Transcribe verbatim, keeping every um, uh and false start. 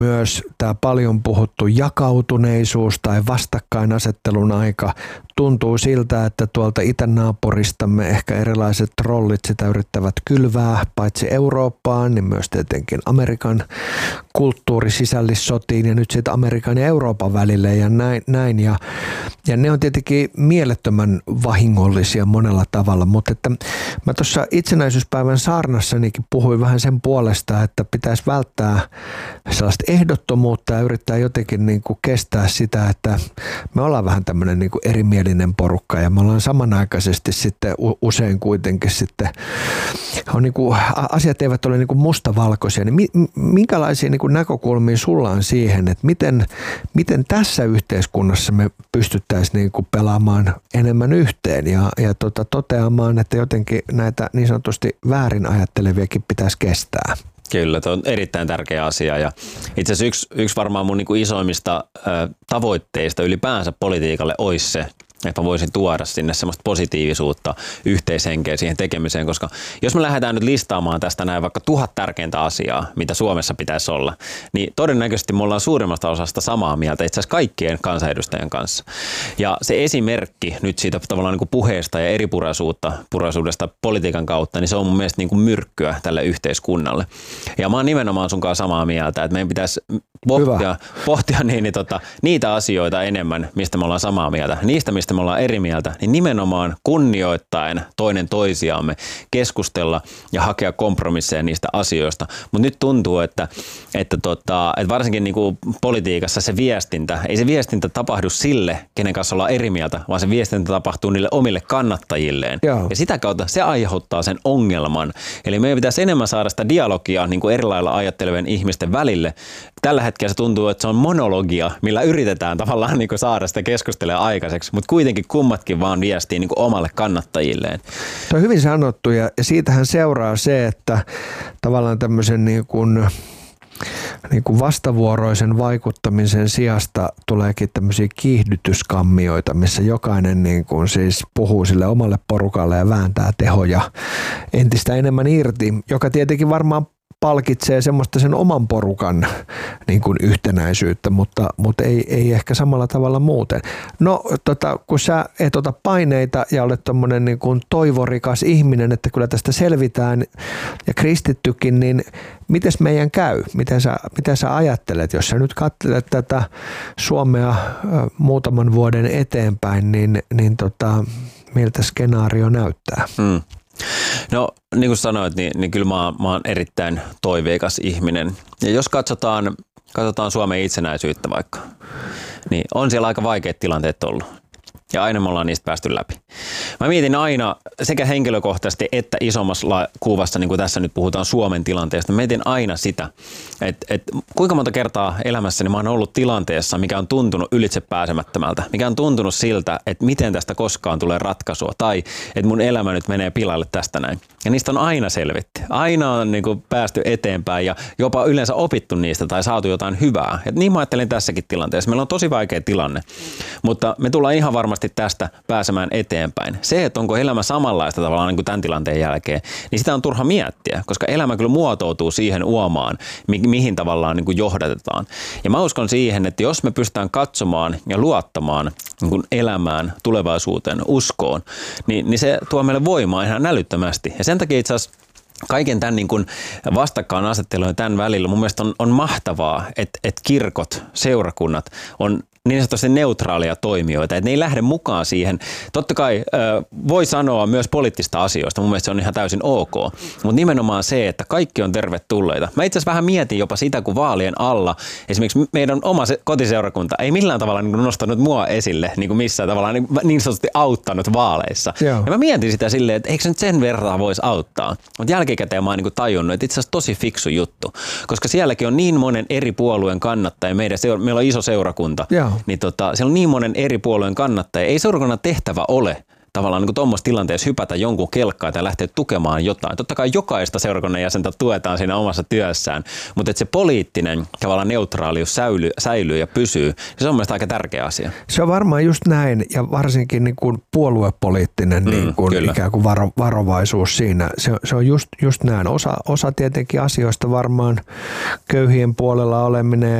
Myös tämä paljon puhuttu jakautuneisuus tai vastakkainasettelun aika tuntuu siltä, että tuolta itänaapuristamme ehkä erilaiset trollit sitä yrittävät kylvää paitsi Eurooppaan, niin myös tietenkin Amerikan kulttuurisisällissotiin ja nyt sitten Amerikan ja Euroopan välille ja näin. näin. Ja, ja ne on tietenkin mielettömän vahingollisia monella tavalla, mutta että mä tuossa itsenäisyyspäivän saarnassanikin puhuin vähän sen puolesta, että pitäisi välttää sellaista ehdottomuutta ja yrittää jotenkin niin kuin kestää sitä, että me ollaan vähän tämmöinen niin kuin erimielinen porukka ja me ollaan samanaikaisesti sitten usein kuitenkin sitten, on niin kuin, asiat eivät ole niin kuin mustavalkoisia, niin minkälaisia niin kuin näkökulmia sulla on siihen, että miten, miten tässä yhteiskunnassa me pystyttäisiin niin kuin pelaamaan enemmän yhteen ja, ja tota, toteamaan, että jotenkin näitä niin sanotusti väärin ajatteleviakin pitäisi kestää. Kyllä, tuo on erittäin tärkeä asia ja itse asiassa yksi, yksi varmaan mun niin kuin isoimmista ö, tavoitteista ylipäänsä politiikalle olisi se, että mä voisin tuoda sinne semmoista positiivisuutta, yhteishenkeä siihen tekemiseen, koska jos me lähdetään nyt listaamaan tästä näin vaikka tuhat tärkeintä asiaa, mitä Suomessa pitäisi olla, niin todennäköisesti me ollaan suurimmasta osasta samaa mieltä itse asiassa kaikkien kansanedustajien kanssa. Ja se esimerkki nyt siitä tavallaan niin kuin puheesta ja eripuraisuutta, puraisuudesta politiikan kautta, niin se on mun mielestä niin kuin myrkkyä tälle yhteiskunnalle. Ja mä oon nimenomaan sunkaan samaa mieltä, että meidän pitäisi pohtia, pohtia niin, niin tota, niitä asioita enemmän, mistä me ollaan samaa mieltä, niistä, mistä me ollaan eri mieltä, niin nimenomaan kunnioittaen toinen toisiamme keskustella ja hakea kompromisseja niistä asioista. Mutta nyt tuntuu, että, että, tota, että varsinkin niinku politiikassa se viestintä, ei se viestintä tapahdu sille, kenen kanssa ollaan eri mieltä, vaan se viestintä tapahtuu niille omille kannattajilleen. Joo. Ja sitä kautta se aiheuttaa sen ongelman. Eli meidän pitäisi enemmän saada sitä dialogia niin kuin eri lailla ajattelevien ihmisten välille. Tällä hetkellä se tuntuu, että se on monologia, millä yritetään tavallaan niin kuin saada sitä keskustelua aikaiseksi, mutta kuitenkin kummatkin vaan viestii niin kuin omalle kannattajilleen. Tuo on hyvin sanottu ja siitähän seuraa se, että tavallaan tämmöisen niin kuin, niin kuin vastavuoroisen vaikuttamisen sijasta tuleekin tämmöisiä kiihdytyskammioita, missä jokainen niin kuin siis puhuu sille omalle porukalle ja vääntää tehoja entistä enemmän irti, joka tietenkin varmaan palkitsee semmoista sen oman porukan niin kuin yhtenäisyyttä, mutta, mutta ei, ei ehkä samalla tavalla muuten. No tota, kun sä et ota paineita ja olet tommonen niin kuin toivorikas ihminen, että kyllä tästä selvitään ja kristittykin, niin mites meidän käy? Miten sä, miten sä ajattelet, jos sä nyt katselet tätä Suomea muutaman vuoden eteenpäin, niin, niin tota, miltä skenaario näyttää? Hmm. No niin kuin sanoit, niin, niin kyllä mä, mä oon erittäin toiveikas ihminen. Ja jos katsotaan, katsotaan Suomen itsenäisyyttä vaikka, niin on siellä aika vaikeat tilanteet ollut. Ja aina me ollaan niistä päästy läpi. Mä mietin aina sekä henkilökohtaisesti että isommassa kuvassa, niin kuin tässä nyt puhutaan Suomen tilanteesta, mietin aina sitä, että, että kuinka monta kertaa elämässäni mä oon ollut tilanteessa, mikä on tuntunut ylitsepääsemättömältä, mikä on tuntunut siltä, että miten tästä koskaan tulee ratkaisua, tai että mun elämä nyt menee pilalle tästä näin. Ja niistä on aina selvitty. Aina on niin kuin päästy eteenpäin ja jopa yleensä opittu niistä tai saatu jotain hyvää. Et niin mä ajattelin tässäkin tilanteessa. Meillä on tosi vaikea tilanne, mutta me tullaan ihan varmasti tästä pääsemään eteenpäin. Se, että onko elämä samanlaista tavallaan niin kuin tämän tilanteen jälkeen, niin sitä on turha miettiä, koska elämä kyllä muotoutuu siihen uomaan, mi- mihin tavallaan niin kuin johdatetaan. Ja mä uskon siihen, että jos me pystytään katsomaan ja luottamaan niin kuin elämään, tulevaisuuteen, uskoon, niin, niin se tuo meille voimaa ihan älyttömästi. Ja sen takia itse asiassa kaiken tämän niin kuin vastakkainasettelun tämän välillä mun mielestä on, on mahtavaa, että, että kirkot, seurakunnat on niin sanotusti neutraalia toimijoita, että ne ei lähde mukaan siihen. Totta kai äh, voi sanoa myös poliittista asioista, mun mielestä se on ihan täysin ok, mutta nimenomaan se, että kaikki on tervetulleita. Mä itse asiassa vähän mietin jopa sitä, kun vaalien alla esimerkiksi meidän oma kotiseurakunta ei millään tavalla niin kuin nostanut mua esille, niin kuin missään tavalla niin, niin sanotusti auttanut vaaleissa. Joo. Ja mä mietin sitä silleen, että eikö se nyt sen verran voisi auttaa, mutta jälkikäteen mä oon niin kuin tajunnut, että itse asiassa tosi fiksu juttu, koska sielläkin on niin monen eri puolueen kannattaja, meidän, meillä on iso seurakunta, Joo. niin tota, siellä on niin monen eri puolueen kannattaja. Ei seurakunnan tehtävä ole tavallaan niin tuommoisessa tilanteessa hypätä jonkun kelkkaan tai lähteä tukemaan jotain. Totta kai jokaista seurakunnan jäsentä tuetaan siinä omassa työssään, mutta että se poliittinen tavallaan neutraalius säilyy, säilyy ja pysyy, niin se on mielestäni aika tärkeä asia. Se on varmaan just näin, ja varsinkin niin kuin puoluepoliittinen mm, niin kuin ikään kuin varo, varovaisuus siinä. Se, se on just, just näin. Osa, osa tietenkin asioista varmaan köyhien puolella oleminen